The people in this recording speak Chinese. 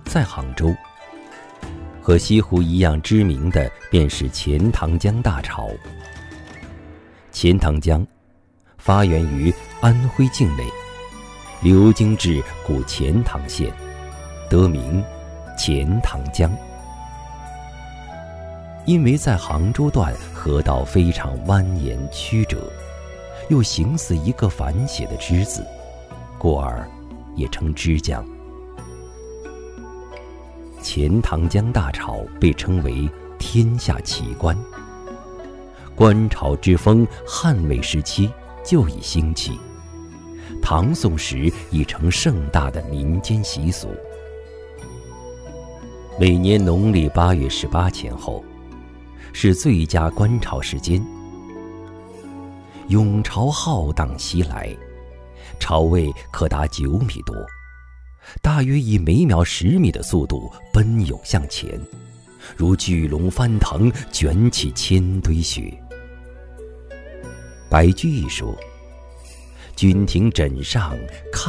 在杭州。和西湖一样知名的便是钱塘江大潮。钱塘江发源于安徽境内，流经至古钱塘县，得名钱塘江。因为在杭州段河道非常蜿蜒曲折，又形似一个反写的之字，故而也称之江。钱塘江大潮被称为天下奇观，观潮之风汉魏时期就已兴起，唐宋时已成盛大的民间习俗。每年农历8月18前后是最佳观潮时间，涌潮浩荡袭来，潮位可达9米多，大约以每秒10米的速度奔涌向前，如巨龙翻腾，卷起千堆雪。白居易说：“君庭枕上看